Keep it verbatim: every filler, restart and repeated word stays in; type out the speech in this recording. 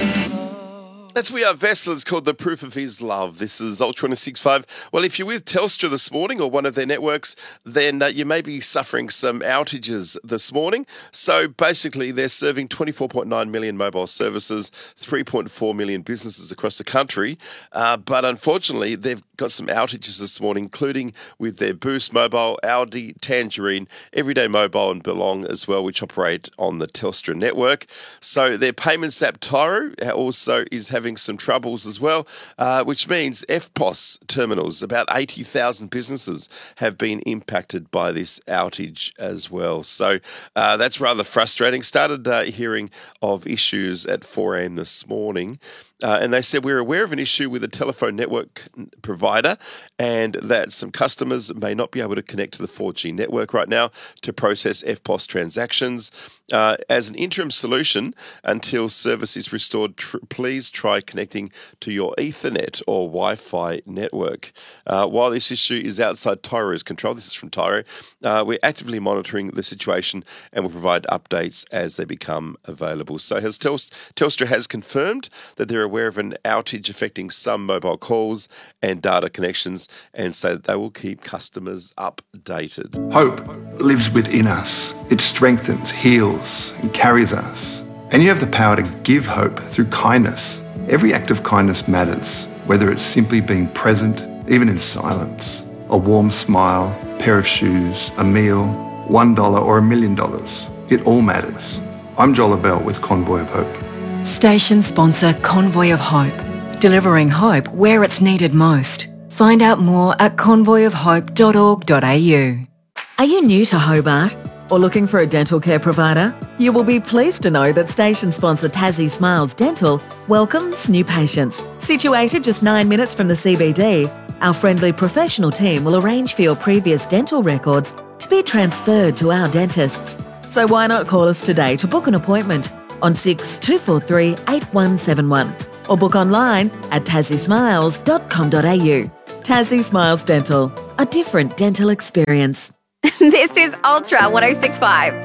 That's We Are Vessel. It's called The Proof of His Love. This is Ultra one oh six point five. Well, if you're with Telstra this morning or one of their networks, then uh, you may be suffering some outages this morning. So basically, they're serving twenty-four point nine million mobile services, three point four million businesses across the country. Uh, but unfortunately, they've got some outages this morning, including with their Boost Mobile, Audi, Tangerine, Everyday Mobile and Belong as well, which operate on the Telstra network. So their payments app Tyro also is having some troubles as well, uh, which means F P O S terminals, about eighty thousand businesses have been impacted by this outage as well. So uh, that's rather frustrating. Started uh, hearing of issues at four a.m. this morning. Uh, and they said, we're aware of an issue with a telephone network provider and that some customers may not be able to connect to the four G network right now to process F P O S transactions. Uh, as an interim solution, until service is restored, tr- please try connecting to your Ethernet or Wi-Fi network. Uh, while this issue is outside Tyro's control, this is from Tyro, uh, we're actively monitoring the situation and will provide updates as they become available. So has Tels- Telstra has confirmed that they're aware of an outage affecting some mobile calls and data connections and say that they will keep customers updated. Hope lives within us. It strengthens, heals, and carries us. And you have the power to give hope through kindness. Every act of kindness matters, whether it's simply being present, even in silence. A warm smile, a pair of shoes, a meal, one dollar or a million dollars. It all matters. I'm Joel Abell with Convoy of Hope. Station sponsor Convoy of Hope, delivering hope where it's needed most. Find out more at convoy of hope dot org dot a u. Are you new to Hobart or looking for a dental care provider? You will be pleased to know that station sponsor Tassie Smiles Dental welcomes new patients. Situated just nine minutes from the C B D, our friendly professional team will arrange for your previous dental records to be transferred to our dentists. So why not call us today to book an appointment on six two four three eight one seven one or book online at tassie smiles dot com dot a u. Tassie Smiles Dental, a different dental experience. This is Ultra one oh six point five.